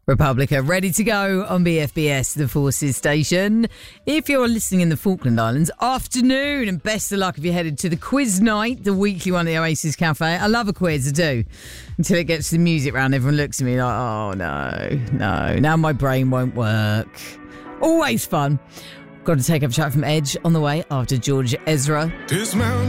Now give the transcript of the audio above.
Republica, ready to go on BFBS, the Forces station. If you're listening in the Falkland Islands, afternoon, and best of luck if you're headed to the quiz night, the weekly one at the Oasis Cafe. I love a quiz, I do. Until it gets to the music round, everyone looks at me like, oh no, now my brain won't work. Always fun. Got to take up a chat from Edge on the way after George Ezra.